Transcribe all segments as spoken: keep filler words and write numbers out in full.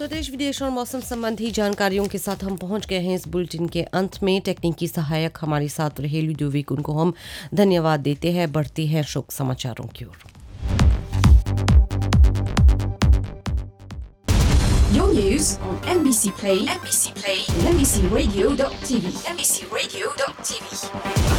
तो देश विदेश और मौसम संबंधी जानकारियों के साथ हम पहुंच गए हैं इस बुलेटिन के अंत में। तकनीकी सहायक हमारे साथ रहे लुडोविक, उनको हम धन्यवाद देते हैं। बढ़ती है शोक समाचारों की ओर। Your news on M B C Play, M B C Play, and M B C Radio dot T V, M B C Radio dot T V.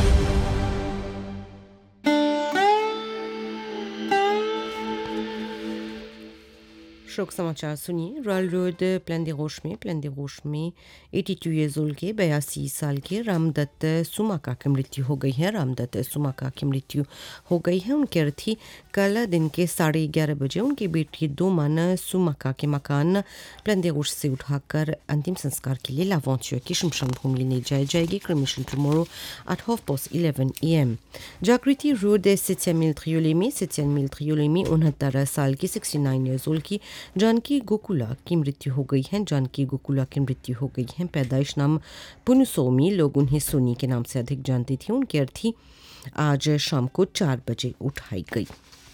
शोक समाचार सुनिए। रॉयल रोड प्लान दे रोश में प्लान दे रोश में बयासी ईयर्स ओल्ड के बयासी साल के रामदत्त सुमाका की मृत्यु हो गई है। रामदत्त सुमाका की मृत्यु हो गई है। उनके अर्थी कल दिन के साढ़े ग्यारह बजे उनकी बेटी दोमन सुमाका के मकान प्लान दे रोश से उठाकर अंतिम संस्कार के लिए लावंचुआ की शमशान भूमि ले जाई जाएगी। क्रमिशन tomorrow at half past eleven A M. जागृति रोड सेटियन मिल ट्रियोले में सेटियन मिल ट्रियोले में उनहत्तर साल की सिक्सटी नाइन ईयर्स ओल्ड की जानकी गोकुला की मृत्यु हो गई है। जानकी गोकुला की मृत्यु हो गई है। पैदाइश नाम पुनुसोमी, लोग उन्हें सोनी के नाम से अधिक जानते थे। उनकी अर्थी आज शाम को चार बजे उठाई गई।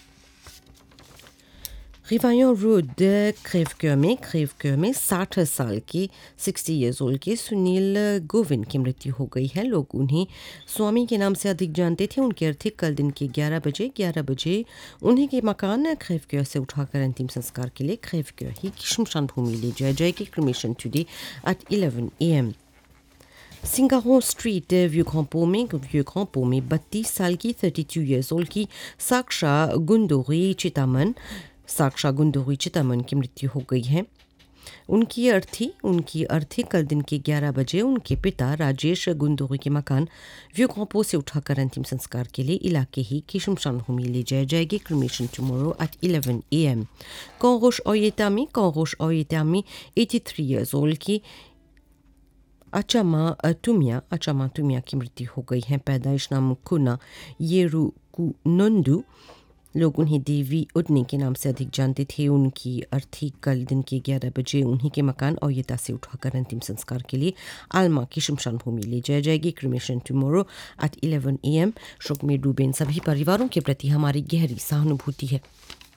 रिवायों रोड क्रेवक्योर में क्रेवक्योर में साठ साल की साठ ईयर्स ओल्ड के सुनील गोविंद की मृत्यु हो गई है। लोग उन्हें स्वामी के नाम से अधिक जानते थे। उनके अर्थी कल दिन के ग्यारह बजे ग्यारह बजे उन्हीं के मकान क्रेवक्योर से उठाकर अंतिम संस्कार के लिए क्रेवक्योर ही की शमशान भूमि ले जाई जाएगी। Cremation today at eleven A M. सिंगारों street view ग्रांपो में व्यू ग्रांपो में बत्तीस साल की बत्तीस ईयर्स ओल्ड की साक्षा गुंदोरी चितामन साक्षा गुंदोरी चितामन की मृत्यु हो गई है। उनकी अर्थी उनकी अर्थी कल दिन के ग्यारह बजे उनके पिता राजेश गुंदोरी के मकान व्यू ग्रांपो से उठाकर अंतिम संस्कार के लिए इलाके ही की शमशान भूमि ले जाई जाएगी। क्रमिशन tomorrow at eleven A M. कौरोश ओयेतामी कौरोश ओयेतामी तिरासी ईयर्स ओल्ड की अचामा तुमिया अचामा तुमिया की मृत्यु हो गई है। पैदाइश नाम कुना येरू कुनंदू, लोग उन्हें देवी उडने के नाम से अधिक जानते थे। उनकी अर्थी कल दिन के ग्यारह बजे उन्हीं के मकान ओयता से उठाकर अंतिम संस्कार के लिए आलमा की शमशान भूमि ले जाई जाएगी। क्रमिशन tomorrow at eleven A M. शोक में डूबे इन सभी परिवारों के प्रति हमारी गहरी सहानुभूति है।